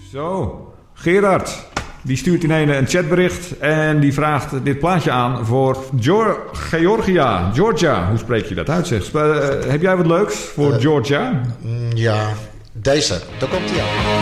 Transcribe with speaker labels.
Speaker 1: Zo, Gerard. Die stuurt in een chatbericht en die vraagt dit plaatje aan voor Georgia. Hoe spreek je dat uit? Zeg? Heb jij wat leuks voor Georgia?
Speaker 2: Ja, deze. Daar komt hij aan.